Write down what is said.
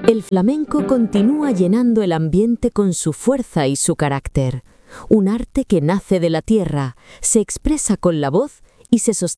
El flamenco continúa llenando el ambiente con su fuerza y su carácter. Un arte que nace de la tierra, se expresa con la voz y se sostiene